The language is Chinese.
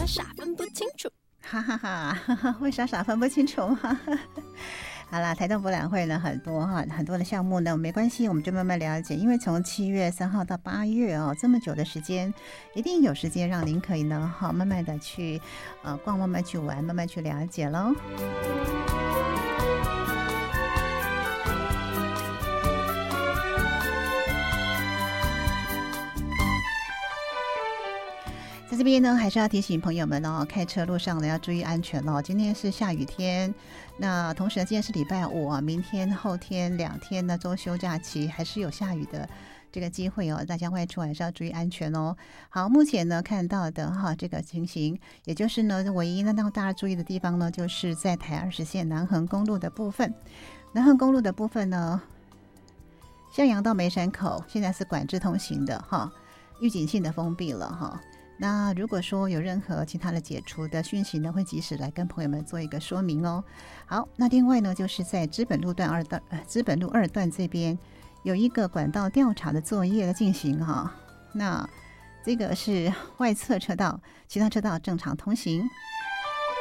傻分不清楚。 哈哈哈，会傻傻分不清楚吗？好啦，台东博览会呢很多的项目呢，没关系，我们就慢慢了解。因为从7月3号到8月哦，这么久的时间，一定有时间让您可以呢，慢慢的去逛，慢慢去玩，慢慢去了解喽。在这边呢，还是要提醒朋友们哦，开车路上呢要注意安全哦。今天是下雨天，那同时呢，今天是礼拜五啊，明天、后天2天呢周休假期，还是有下雨的这个机会哦。大家外出还是要注意安全哦。好，目前呢看到的这个情形，也就是呢唯一呢让大家注意的地方呢，就是在台20线南横公路的部分。南横公路的部分呢，向阳到梅山口现在是管制通行的预警性的封闭了那如果说有任何其他的解除的讯息呢，会及时来跟朋友们做一个说明哦。好，那另外呢，就是在资本路2段这边有一个管道调查的作业的进行那这个是外侧车道，其他车道正常通行。